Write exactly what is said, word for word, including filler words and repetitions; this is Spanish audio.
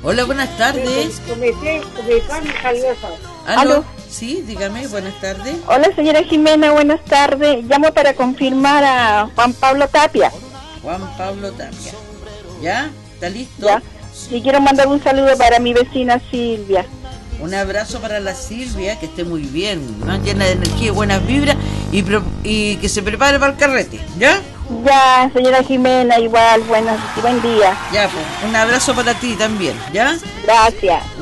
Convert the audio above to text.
Hola, buenas tardes. ¿Aló? ¿Aló? Sí, dígame, buenas tardes. Hola, señora Jimena, buenas tardes. Llamo para confirmar a Juan Pablo Tapia. Juan Pablo Tapia. ¿Ya? ¿Está listo? Ya. Y quiero mandar un saludo para mi vecina Silvia. Un abrazo para la Silvia, que esté muy bien, ¿no? Llena de energía y buenas vibras, y, pro, y que se prepare para el carrete, ¿ya? Ya, señora Jimena, igual, buenas, buen día. Ya, pues, un abrazo para ti también, ¿ya? Gracias.